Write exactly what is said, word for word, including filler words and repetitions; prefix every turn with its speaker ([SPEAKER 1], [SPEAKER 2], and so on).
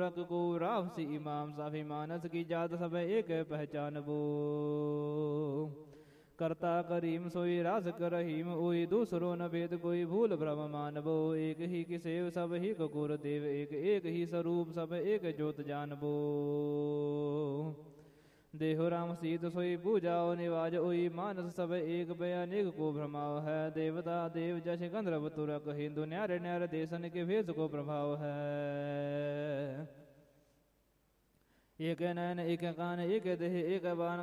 [SPEAKER 1] को रावसी इमाम साफी मानस की जात सब एक पहचान वो करता करीम सोई रास कर रहीम ओई दूसरो न भेद कोई भूल भ्रम मानबो एक ही किसेव सब ही गुर देव एक एक ही स्वरूप सब एक ज्योत जानबो देहो राम सीत सोई पूजाओ निवाज ओई मानस सब एक बयानेक को भ्रमाव है देवता देव जश गंधर्व तुरक हिंदु न्यारे न्यारे देशन के भेष को प्रभाव है एक नयन एक कान एक देह एक बाण